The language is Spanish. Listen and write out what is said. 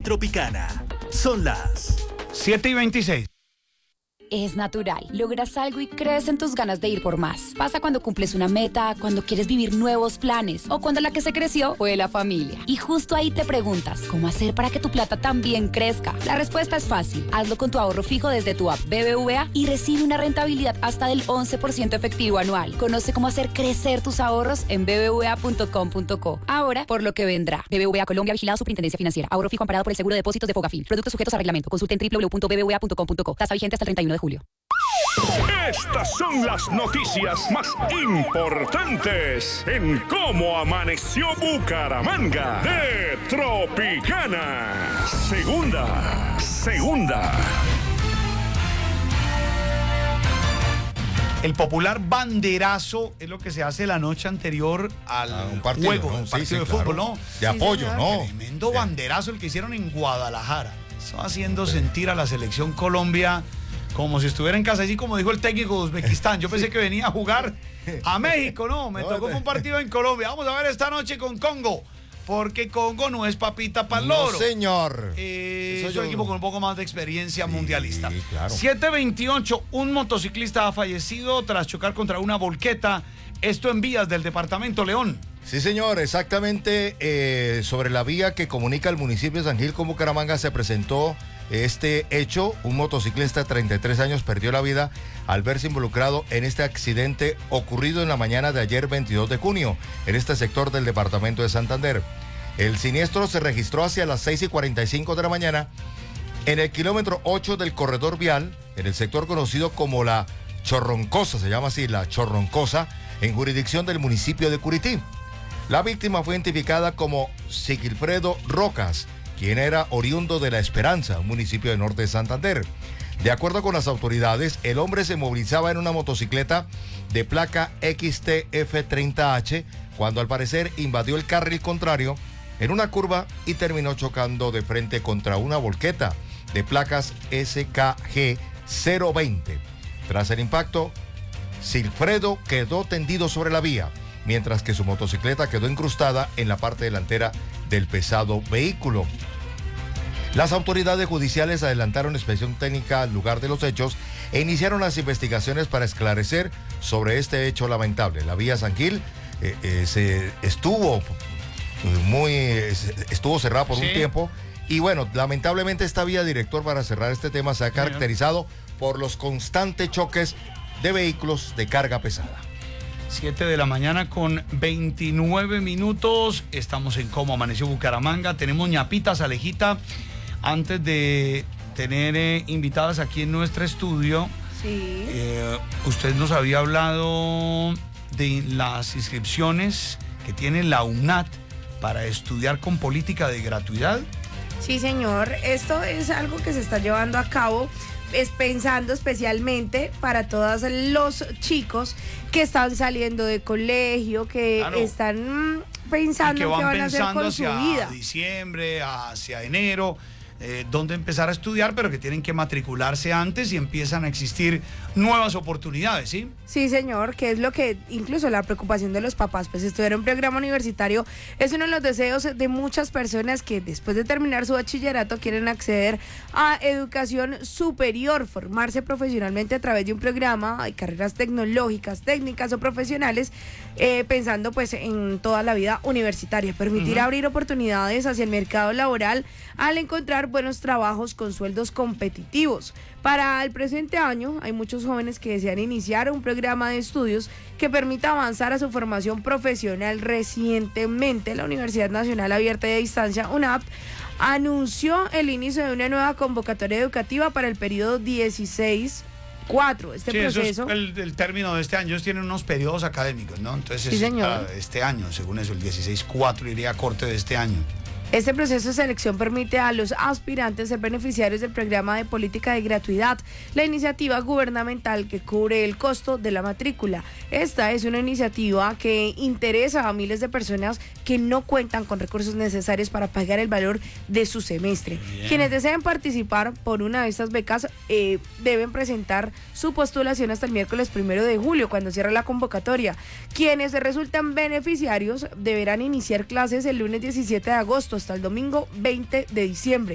Tropicana. Son las 7:26. Es natural. Logras algo y crees en tus ganas de ir por más. Pasa cuando cumples una meta, cuando quieres vivir nuevos planes o cuando la que se creció fue la familia. Y justo ahí te preguntas, ¿cómo hacer para que tu plata también crezca? La respuesta es fácil. Hazlo con tu ahorro fijo desde tu app BBVA y recibe una rentabilidad hasta del 11% efectivo anual. Conoce cómo hacer crecer tus ahorros en bbva.com.co. Ahora, por lo que vendrá. BBVA Colombia, vigilado Superintendencia Financiera. Ahorro fijo amparado por el Seguro de Depósitos de Fogafín. Productos sujetos a reglamento. Consulte en www.bbva.com.co. Tasa vigente hasta el 31 de julio. Estas son las noticias más importantes en cómo amaneció Bucaramanga de Tropicana. Segunda. El popular banderazo es lo que se hace la noche anterior al un partido, juego, ¿no? un partido Sí, de claro. fútbol, ¿no? De apoyo, ¿no? Tremendo banderazo el que hicieron en Guadalajara. Está haciendo sentir a la selección Colombia como si estuviera en casa, así como dijo el técnico de Uzbekistán. Yo pensé que venía a jugar a México, no, me tocó un partido en Colombia. Vamos a ver esta noche con Congo, porque Congo no es papita para el loro. No, señor. Es un equipo con un poco más de experiencia mundialista. Claro. 7:28, un motociclista ha fallecido tras chocar contra una volqueta, esto en vías del departamento León. Sí, señor, exactamente sobre la vía que comunica el municipio de San Gil con Bucaramanga se presentó este hecho. Un motociclista de 33 años perdió la vida al verse involucrado en este accidente ocurrido en la mañana de ayer 22 de junio en este sector del departamento de Santander. El siniestro se registró hacia las 6:45 de la mañana en el kilómetro 8 del corredor vial, en el sector conocido como la Chorroncosa, se llama así, la Chorroncosa, en jurisdicción del municipio de Curití. La víctima fue identificada como Sigilfredo Rocas, quien era oriundo de La Esperanza, un municipio del norte de Santander. De acuerdo con las autoridades, el hombre se movilizaba en una motocicleta de placa XTF30H cuando al parecer invadió el carril contrario en una curva y terminó chocando de frente contra una volqueta de placas SKG 020. Tras el impacto, Sigilfredo quedó tendido sobre la vía, mientras que su motocicleta quedó incrustada en la parte delantera del pesado vehículo. Las autoridades judiciales adelantaron inspección técnica al lugar de los hechos e iniciaron las investigaciones para esclarecer sobre este hecho lamentable. La vía San Gil estuvo cerrada por un tiempo y bueno, lamentablemente esta vía, director, para cerrar este tema, se ha caracterizado por los constantes choques de vehículos de carga pesada. 7 de la mañana con 29 minutos. Estamos en Cómo Amaneció Bucaramanga. Tenemos ñapitas, Alejita. Antes de tener invitadas aquí en nuestro estudio, sí. Usted nos había hablado de las inscripciones que tiene la UNAT para estudiar con política de gratuidad. Sí, señor. Esto es algo que se está llevando a cabo, es pensando especialmente para todos los chicos que están saliendo de colegio, que están pensando que qué van a hacer con su vida. Hacia diciembre, hacia enero, dónde empezar a estudiar, pero que tienen que matricularse antes y empiezan a existir nuevas oportunidades, ¿sí? Sí, señor, que es lo que, incluso la preocupación de los papás, pues estudiar un programa universitario es uno de los deseos de muchas personas que después de terminar su bachillerato quieren acceder a educación superior, formarse profesionalmente a través de un programa, hay carreras tecnológicas, técnicas o profesionales, pensando pues en toda la vida universitaria, permitir abrir oportunidades hacia el mercado laboral al encontrar buenos trabajos con sueldos competitivos. Para el presente año hay muchos jóvenes que desean iniciar un programa de estudios que permita avanzar a su formación profesional. Recientemente la Universidad Nacional Abierta y de Distancia, UNAP, anunció el inicio de una nueva convocatoria educativa para el periodo 16-4. Este proceso... Eso es el término de este año. Ellos tienen unos periodos académicos, ¿no? Entonces, sí, señor. Para este año, según eso, el 16-4 iría a corte de este año. Este proceso de selección permite a los aspirantes ser beneficiarios del programa de política de gratuidad, la iniciativa gubernamental que cubre el costo de la matrícula. Esta es una iniciativa que interesa a miles de personas que no cuentan con recursos necesarios para pagar el valor de su semestre. Bien. Quienes deseen participar por una de estas becas deben presentar su postulación hasta el miércoles 1 de julio, cuando cierra la convocatoria. Quienes resultan beneficiarios deberán iniciar clases el lunes 17 de agosto hasta el domingo 20 de diciembre.